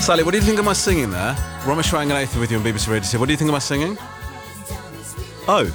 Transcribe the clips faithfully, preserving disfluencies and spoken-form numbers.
Sally, what do you think of my singing there? Ramesh Ranganathan with you on B B C Radio. What do you think of my singing? Oh.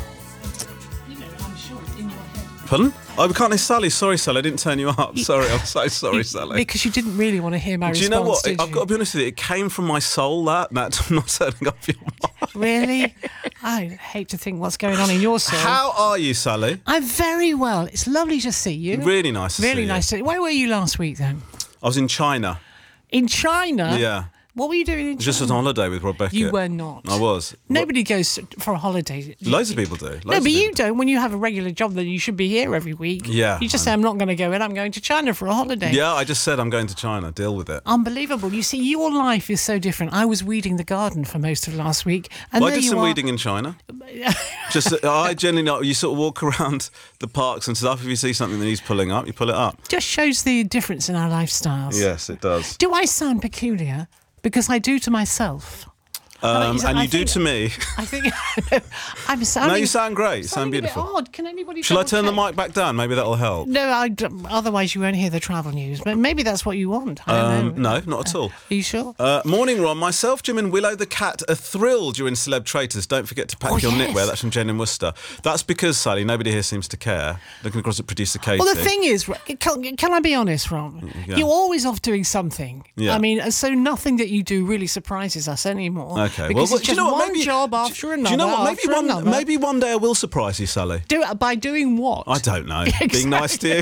Pardon? Oh, we can't hear Sally. Sorry, Sally, I didn't turn you up. Sorry, I'm so sorry, Sally. Because you didn't really want to hear my do response, you know what? did I've you? got to be honest with you. It came from my soul, that. Matt, I'm not turning up your mic. Really? I hate to think what's going on in your soul. How are you, Sally? I'm very well. It's lovely to see you. Really nice to really see you. nice to. Where were you last week then? I was in China. In China? Yeah. What were you doing in China? Just on holiday with Rob Beckett. You were not. I was. Nobody goes for a holiday. Loads of people do. Loads No, of but you people. don't. When you have a regular job, then you should be here every week. Yeah, You just I say, I'm not going to go in, I'm going to China for a holiday. Yeah, I just said I'm going to China. Deal with it. Unbelievable. You see, your life is so different. I was weeding the garden for most of last week. And Well, I there did you some are. weeding in China. Just, uh, I generally know, you sort of walk around the parks and stuff. If you see something that needs pulling up, you pull it up. Just shows the difference in our lifestyles. Yes, it does. Do I sound peculiar? Because I do to myself. Um, Is that- and I you do think- to me. I think I'm sounding. No, you sound great. You sound sounding a bit beautiful. odd. Can anybody? Shall I double turn the check? mic back down? Maybe that'll help. No, I d- otherwise you won't hear the travel news. But maybe that's what you want. I don't Um, know. no, not at all. Are you sure? Uh, morning, Ron. Myself, Jim and Willow the cat are thrilled you're in Celeb Traitors. Don't forget to pack Oh, your yes. knitwear. That's from Jen in Worcester. That's because, Sally, nobody here seems to care. Looking across at producer Katie. Well, the thing is, can, can I be honest, Ron? Yeah. You're always off doing something. Yeah. I mean, so nothing that you do really surprises us anymore. Okay. Because well, it's do you just know what? one Maybe, job do- after another. Do you know what? Maybe after one, another. maybe one day I will surprise you, Sally. Do it by doing what? I don't know. Exactly. Being nice to you.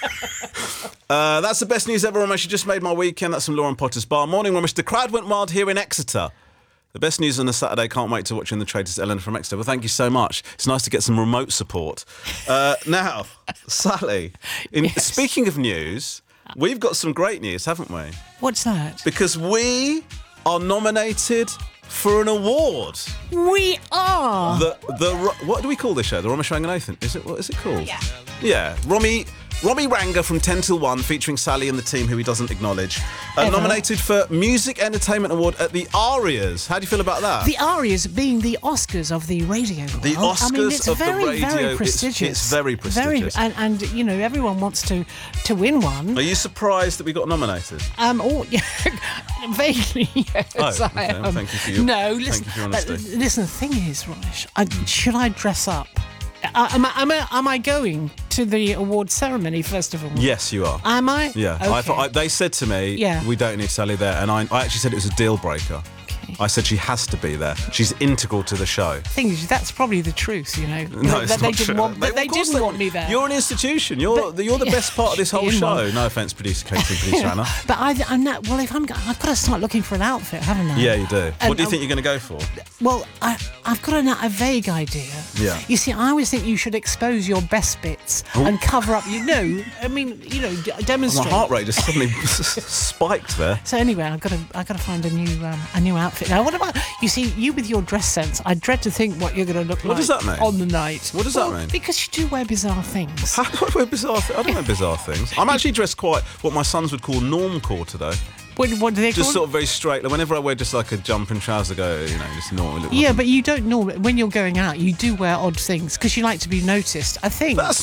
uh, that's the best news ever, Ramesh. You just made my weekend. That's from Lauren Potter's Bar. Morning, Ramesh. The crowd went wild here in Exeter. The best news on a Saturday. Can't wait to watch you in the Traitors. Ellen from Exeter. Well, thank you so much. It's nice to get some remote support. Uh, now, Sally, in, Yes. speaking of news, we've got some great news, haven't we? What's that? Because we are nominated for an award. We are. The the what do we call this show? The Ramesh Ranganathan. Is it what is it called? Yeah. Yeah. Romy Romy Ranga from ten till one, featuring Sally and the team, who he doesn't acknowledge. Uh, Ever. nominated for Music Entertainment Award at the Arias. How do you feel about that? The Arias being the Oscars of the radio world. The I mean, Oscars it's of the very, radio. very It's- prestigious. it's very prestigious. and, and you know, everyone wants to to win one. Are you surprised that we got nominated? Um, oh, yeah, vaguely, yes, Oh, I okay. Well, am. thank you for your- no, thank listen, you for your but honesty. listen. The thing is, Ramesh, I, should I dress up? Uh, am, I, am, I, am I going to the award ceremony first of all? Yes, you are. Am I? Yeah. Okay. I thought I, they said to me, Yeah. we don't need Sally there, and I, I actually said it was a deal breaker. Okay. I said she has to be there. She's integral to the show. Thing is, that's probably the truth, you know. No, it's that they not didn't true. want, that they of course didn't want me there. You're an institution. You're But- you're the best part of this whole In show. one. No offence, producer Katie and producer Anna. But I, I'm not. Well, if I'm, go- I've got to start looking for an outfit, haven't I? Yeah, you do. And, what do you um, think you're going to go for? Well, I, I've got a, a vague idea. Yeah. You see, I always think you should expose your best bits and cover up. You know, I mean, you know, d- My demonstrate. heart rate just suddenly spiked there. So anyway, I've got to, I've got to find a new, um, a new outfit. Now, what about you? See, you with your dress sense, I dread to think what you're going to look What like. does that mean? On the night. What does that Well, mean? Because you do wear bizarre things. How do I wear bizarre things? I don't wear bizarre things. I'm actually dressed quite what my sons would call normcore today. What, what do they Just call? sort of very straight. Like whenever I wear just like a jump and trouser, go, you know, just normal. Look Yeah, like but you don't normally, when you're going out, you do wear odd things because you like to be noticed. I think. That's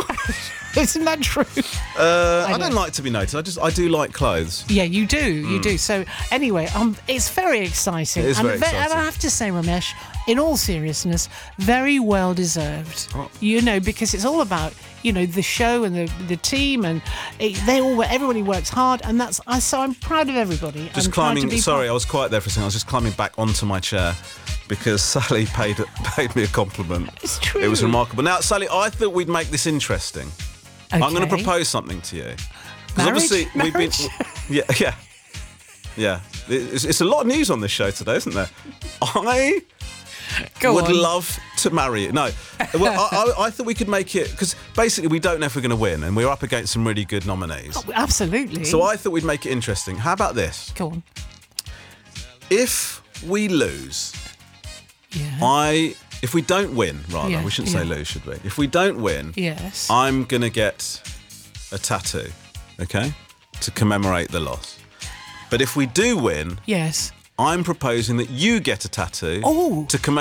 Isn't that true? uh, I, I don't know. like to be noticed. I just I do like clothes. Yeah, you do, you do. So anyway, um, it's very exciting. It is and very ve- And exciting. I have to say, Ramesh, in all seriousness, very well deserved. Oh. You know, because it's all about you know the show and the the team, and it, they all everybody works hard, and that's I. So I'm proud of everybody. Just I'm trying to climbing. be Sorry, I part- was quiet there for a second. I was just climbing back onto my chair because Sally paid paid me a compliment. It's true. It was remarkable. Now, Sally, I thought we'd make this interesting. I'm going to Okay. propose something to you. 'Cause Marriage? obviously we've been. Marriage? Yeah, yeah, yeah. It's, it's a lot of news on this show today, isn't there? I Go would on. love to marry you. No, well, I, I, I thought we could make it because basically we don't know if we're going to win, and we're up against some really good nominees. Oh, absolutely. So I thought we'd make it interesting. How about this? Go on. If we lose, Yeah. I if we don't win, rather, Yeah, we shouldn't say yeah. lose, should we? If we don't win, Yes. I'm gonna get a tattoo, okay, to commemorate the loss. But if we do win, yes. I'm proposing that you get a tattoo Oh. to commemorate.